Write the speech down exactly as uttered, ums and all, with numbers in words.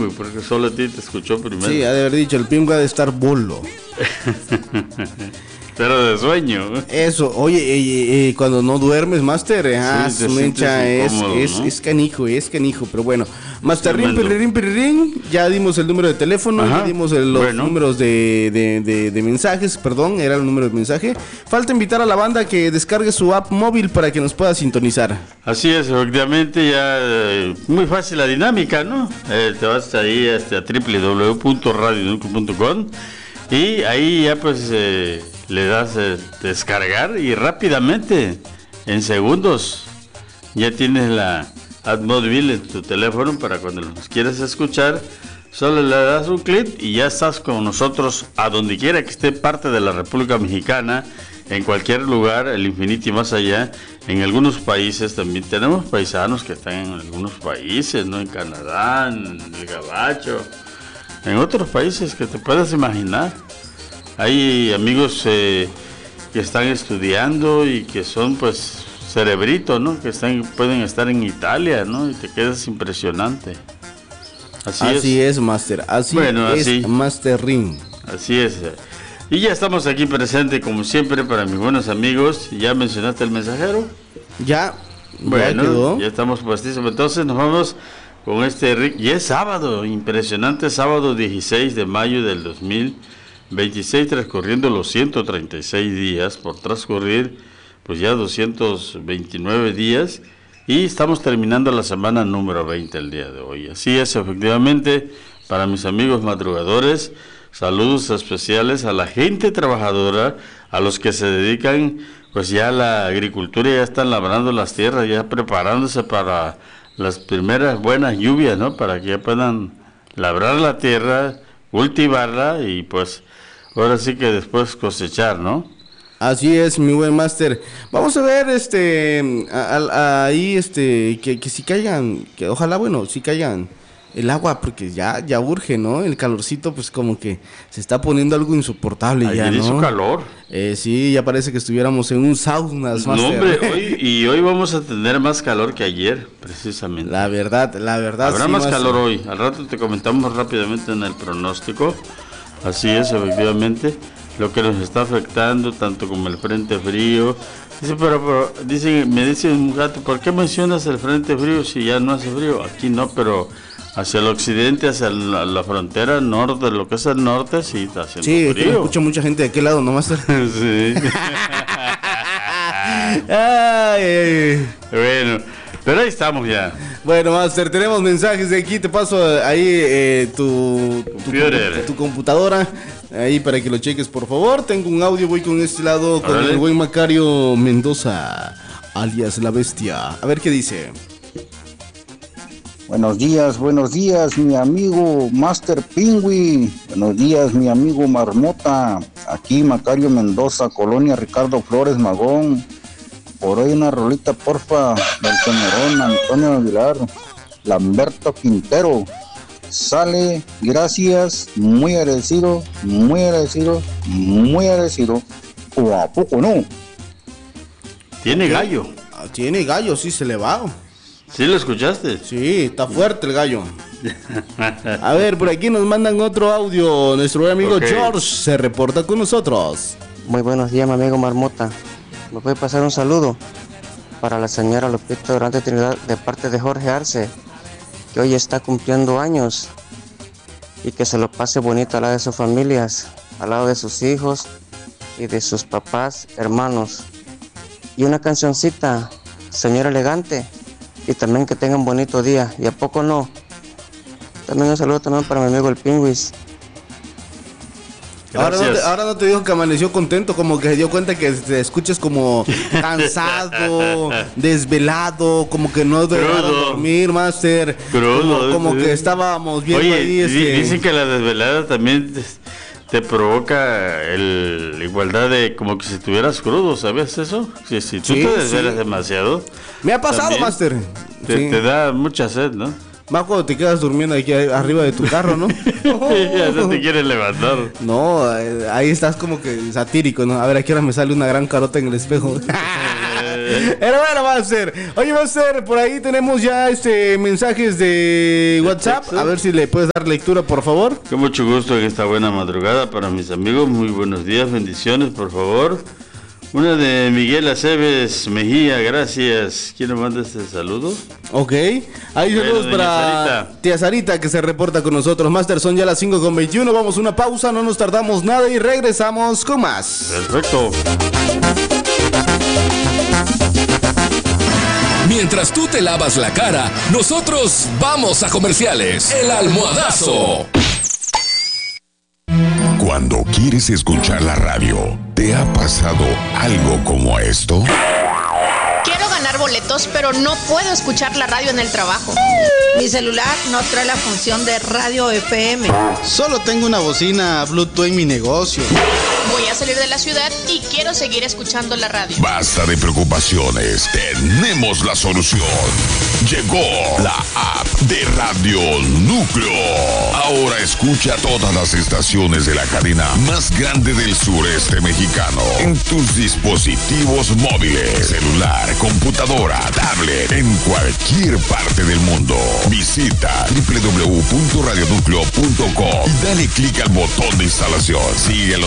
pingüe, porque solo a ti te escuchó primero. Sí, ha de haber dicho, el pingüe ha de estar bolo. Pero de sueño. Eso, oye, eh, eh, cuando no duermes, Master, ah, sí, su mecha es, es, ¿no? es canijo, es canijo, pero bueno. Master, rin, pirrin, pirrin, ya dimos el número de teléfono, Ajá. ya dimos el, los bueno. números de, de, de, de mensajes, perdón, era el número de mensaje. Falta invitar a la banda que descargue su app móvil para que nos pueda sintonizar. Así es, efectivamente, ya eh, muy fácil la dinámica, ¿no? Eh, te vas ahí este, a doble u doble u doble u punto radio núcleo punto com y ahí ya pues... Eh, le das eh, descargar y rápidamente, en segundos, ya tienes la app móvil en tu teléfono para cuando nos quieras escuchar. Solo le das un clic y ya estás con nosotros a donde quiera que esté parte de la República Mexicana, en cualquier lugar, el infinito y más allá. En algunos países también tenemos paisanos que están en algunos países, ¿no? En Canadá, en el Gabacho, en otros países que te puedas imaginar. Hay amigos eh, que están estudiando y que son pues cerebritos, ¿no? Que están, pueden estar en Italia, ¿no? Y te quedas impresionante. Así, así es. es, Master. Así bueno, es, así, Master Ring. Así es. Y ya estamos aquí presentes como siempre para mis buenos amigos. ¿Ya mencionaste el mensajero? Ya. Bueno, ya, quedó. ya estamos puestísimos. Entonces nos vamos con este Rick. Y es sábado, impresionante, sábado dieciséis de mayo del dos mil veintiséis, transcurriendo los ciento treinta y seis días, por transcurrir pues ya doscientos veintinueve días, y estamos terminando la semana número veinte el día de hoy. Así es, efectivamente, para mis amigos madrugadores, saludos especiales a la gente trabajadora, a los que se dedican pues ya a la agricultura, ya están labrando las tierras, ya preparándose para las primeras buenas lluvias, ¿no? Para que ya puedan labrar la tierra, cultivarla y pues ahora sí que después cosechar, ¿no? Así es, mi buen Master. Vamos a ver, este, a, a, ahí, este, que, que si caigan, que ojalá, bueno, si caigan el agua, porque ya, ya urge, ¿no? El calorcito, pues como que se está poniendo algo insoportable. Ayer ya, ¿no? Hizo calor. Eh, sí, ya parece que estuviéramos en un sauna, Master. No, hombre, hoy, y hoy vamos a tener más calor que ayer, precisamente. La verdad, la verdad. Habrá sí, más Master. calor hoy. Al rato te comentamos rápidamente en el pronóstico. Así es, efectivamente, lo que nos está afectando, tanto como el frente frío. Dice, pero, pero dicen, me dice un gato, ¿por qué mencionas el frente frío si ya no hace frío? Aquí no, pero hacia el occidente, hacia la, la frontera norte, lo que es el norte, sí está haciendo sí, frío. Sí, escucho mucha gente de aquel lado, ¿no, Master? Sí. Ay, ay. Bueno, pero ahí estamos ya. Bueno, Master, tenemos mensajes de aquí. Te paso ahí eh, tu, tu, tu, tu computadora, ahí para que lo cheques, por favor. Tengo un audio, voy con este lado con Órale. el buen Macario Mendoza, alias La Bestia. A ver qué dice. Buenos días, buenos días, mi amigo Master Pingüi. Buenos días, mi amigo Marmota. Aquí Macario Mendoza, Colonia Ricardo Flores Magón. Por hoy una rolita, porfa, del señorón Antonio Aguilar, Lamberto Quintero. Sale, gracias, muy agradecido, muy agradecido, muy agradecido. ¿O a poco no? Tiene gallo. Tiene gallo, sí se le va. ¿Sí lo escuchaste? Sí, está fuerte el gallo. A ver, por aquí nos mandan otro audio. Nuestro buen amigo okay. George se reporta con nosotros. Muy buenos días, mi amigo Marmota. ¿Me puede pasar un saludo para la señora Lupita Durante Trinidad de parte de Jorge Arce, que hoy está cumpliendo años, y que se lo pase bonito al lado de sus familias, al lado de sus hijos y de sus papás, hermanos? Y una cancioncita, Señora Elegante, y también que tengan bonito día. ¿Y a poco no? También un saludo también para mi amigo el Pingüis. Ahora no, te, ahora no te digo que amaneció contento, como que se dio cuenta que te escuchas como cansado, desvelado, como que no te dejaron dormir, Master. Crudo, como, como que estábamos viendo Oye, ahí. Este... Dicen que la desvelada también te, te provoca el, la igualdad de como que si estuvieras crudo, ¿sabes eso? Si, si tú sí, te desvelas sí. demasiado. Me ha pasado, Master. Te, sí. te da mucha sed, ¿no? Más cuando te quedas durmiendo aquí arriba de tu carro, ¿no? Ya no te quieres levantar. No, ahí estás como que satírico, ¿no? A ver, ¿a qué hora me sale una gran carota en el espejo? Pero bueno, va a ser. Oye, va a ser, por ahí tenemos ya este mensajes de WhatsApp. A ver si le puedes dar lectura, por favor. Con mucho gusto en esta buena madrugada para mis amigos. Muy buenos días, bendiciones, por favor. Una de Miguel Aceves Mejía, gracias. ¿Quién nos manda este saludo? Ok. Hay saludos bueno, para Sarita. Tía Sarita, que se reporta con nosotros. Master, son ya las cinco con veintiuno. Vamos a una pausa, no nos tardamos nada y regresamos con más. Perfecto. Mientras tú te lavas la cara, nosotros vamos a comerciales. El Almohadazo. Cuando quieres escuchar la radio, ¿te ha pasado algo como esto? Quiero ganar boletos, pero no puedo escuchar la radio en el trabajo. Mi celular no trae la función de radio F M. Solo tengo una bocina Bluetooth en mi negocio. Voy a salir de la ciudad y quiero seguir escuchando la radio. Basta de preocupaciones, tenemos la solución. Llegó la app de Radio Núcleo. Ahora escucha todas las estaciones de la cadena más grande del sureste mexicano en tus dispositivos móviles, celular, computadora, tablet, en cualquier parte del mundo. Visita doble u doble u doble u punto radio núcleo punto com y dale clic al botón de instalación. Síguelo